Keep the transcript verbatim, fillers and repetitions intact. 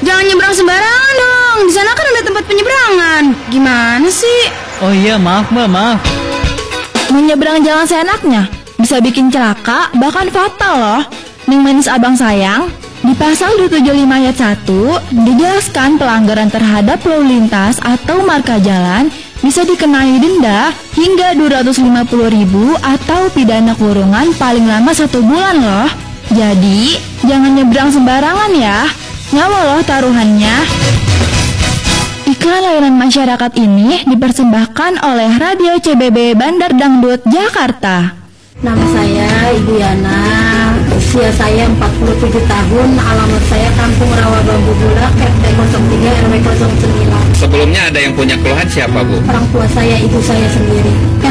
Jangan nyebrang sembarangan dong. Di sana kan ada tempat penyeberangan. Gimana sih? Oh iya, maaf mbak, maaf. Menyeberang jalan seenaknya bisa bikin celaka, bahkan fatal loh. Ning manis abang sayang, di pasal dua tujuh lima ayat satu dijelaskan pelanggaran terhadap lalu lintas atau marka jalan bisa dikenai denda hingga dua ratus lima puluh ribu atau pidana kurungan paling lama satu bulan loh. Jadi, jangan nyebrang sembarangan ya. Nyawa loh taruhannya. Iklan layanan masyarakat ini dipersembahkan oleh Radio C B B Bandar Dangdut, Jakarta. Nama saya Ibu Yana, usia saya empat puluh tujuh tahun, alamat saya Kampung Rawa Bambu Bulak, R T nol tiga R W nol sembilan. Sebelumnya ada yang punya keluhan siapa Bu? Orang tua saya, ibu saya sendiri.